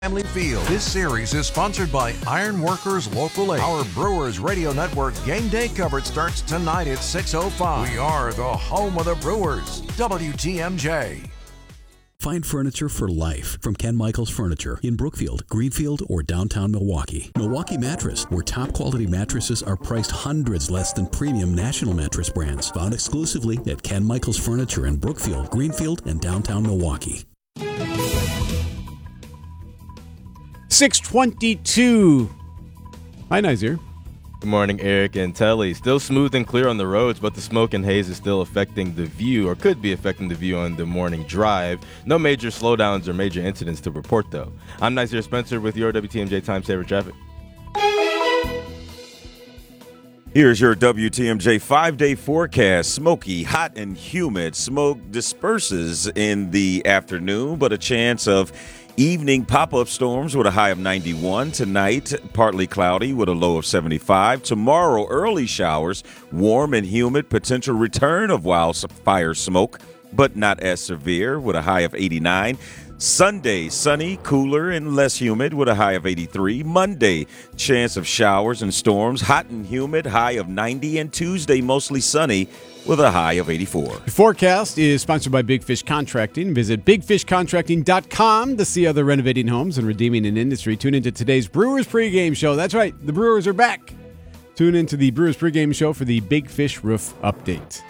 Family Field. This series is sponsored by Ironworkers Local 8. Our Brewers Radio Network game day coverage starts tonight at 6:05. We are the home of the Brewers. WTMJ. Find furniture for life from Ken Michaels Furniture in Brookfield, Greenfield, or downtown Milwaukee. Milwaukee Mattress, where top quality mattresses are priced hundreds less than premium national mattress brands. Found exclusively at Ken Michaels Furniture in Brookfield, Greenfield, and downtown Milwaukee. 6:22. Hi, Nazir. Good morning, Eric and Telly. Still smooth and clear on the roads, but the smoke and haze is still affecting the view, or could be affecting the view on the morning drive. No major slowdowns or major incidents to report, though. I'm Nazir Spencer with your WTMJ Time Saver Traffic. Here's your WTMJ 5-day forecast. Smoky, hot, and humid. Smoke disperses in the afternoon, but a chance of evening pop-up storms with a high of 91. Tonight, partly cloudy with a low of 75. Tomorrow, early showers, warm and humid, potential return of wildfire smoke, but not as severe with a high of 89. Sunday, sunny, cooler, and less humid with a high of 83. Monday, chance of showers and storms, hot and humid, high of 90. And Tuesday, mostly sunny with a high of 84. The forecast is sponsored by Big Fish Contracting. Visit bigfishcontracting.com to see other renovating homes and redeeming an industry. Tune into today's Brewers pregame show. That's right, the Brewers are back. Tune into the Brewers pregame show for the Big Fish Roof update.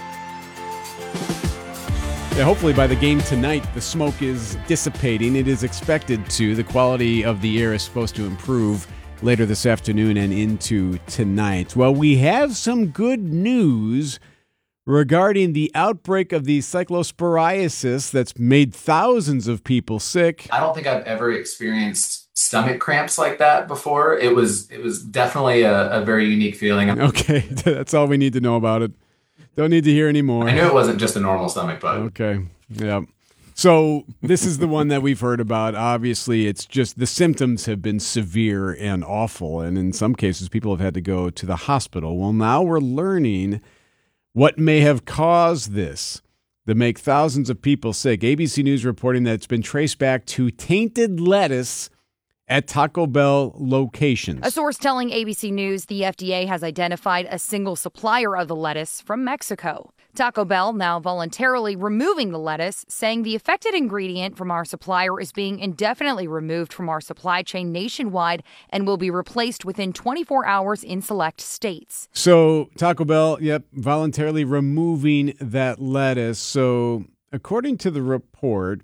Yeah, hopefully by the game tonight, the smoke is dissipating. It is expected to. The quality of the air is supposed to improve later this afternoon and into tonight. Well, we have some good news regarding the outbreak of the cyclosporiasis that's made thousands of people sick. I don't think I've ever experienced stomach cramps like that before. It was definitely a very unique feeling. Okay, that's all we need to know about it. Don't need to hear any more. I knew it wasn't just a normal stomach bug. Okay, yeah. So this is the one that we've heard about. Obviously, it's just the symptoms have been severe and awful, and in some cases, people have had to go to the hospital. Well, now we're learning what may have caused this to make thousands of people sick. ABC News reporting that it's been traced back to tainted lettuce at Taco Bell locations. A source telling ABC News the FDA has identified a single supplier of the lettuce from Mexico. Taco Bell now voluntarily removing the lettuce, saying the affected ingredient from our supplier is being indefinitely removed from our supply chain nationwide and will be replaced within 24 hours in select states. So Taco Bell, voluntarily removing that lettuce. So according to the report,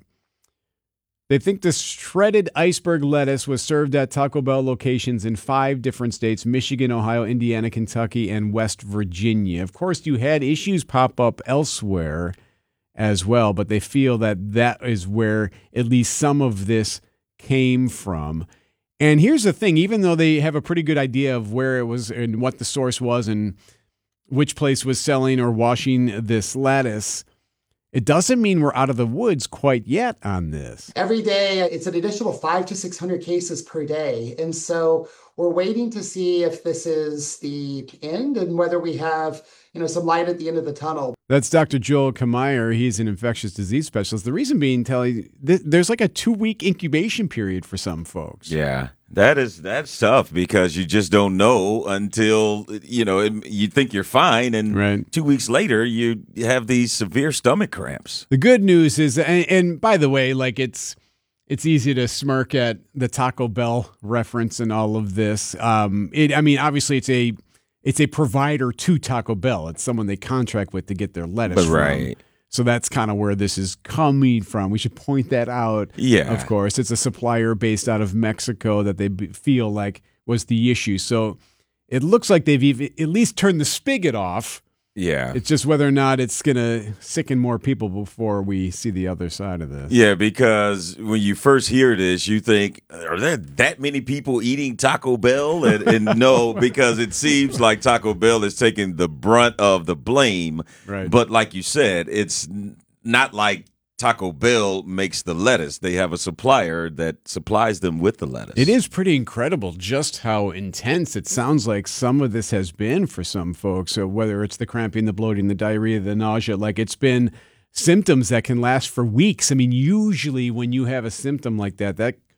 they think the shredded iceberg lettuce was served at Taco Bell locations in 5 different states: Michigan, Ohio, Indiana, Kentucky, and West Virginia. Of course, you had issues pop up elsewhere as well, but they feel that is where at least some of this came from. And here's the thing, even though they have a pretty good idea of where it was and what the source was and which place was selling or washing this lettuce, it doesn't mean we're out of the woods quite yet on this. Every day, it's an additional 500 to 600 cases per day. And so we're waiting to see if this is the end and whether we have, some light at the end of the tunnel. That's Dr. Joel Kameyer. He's an infectious disease specialist. The reason being, Telly, there's like a 2-week incubation period for some folks. Yeah, that's tough because you just don't know until, you think you're fine. And right. 2 weeks later, you have these severe stomach cramps. The good news is, and by the way, like it's easy to smirk at the Taco Bell reference and all of this. Obviously it's a provider to Taco Bell. It's someone they contract with to get their lettuce from. Right. So that's kind of where this is coming from. We should point that out. Yeah. Of course, it's a supplier based out of Mexico that they feel like was the issue. So it looks like they've at least turned the spigot off. Yeah. It's just whether or not it's going to sicken more people before we see the other side of this. Yeah, because when you first hear this, you think, are there that many people eating Taco Bell? And no, because it seems like Taco Bell is taking the brunt of the blame. Right. But like you said, it's not like Taco Bell makes the lettuce. They have a supplier that supplies them with the lettuce. It is pretty incredible just how intense it sounds like some of this has been for some folks. So whether it's the cramping, the bloating, the diarrhea, the nausea, like it's been symptoms that can last for weeks. I mean, usually when you have a symptom like that